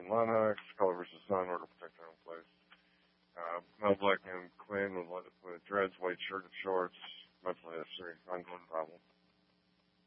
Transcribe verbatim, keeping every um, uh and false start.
and Lennox, Color versus Sun, Order to Protect Our Own Place. Uh, Mel Black and Quinn with, with dreads, white shirt and shorts, mentally necessary, ongoing problem.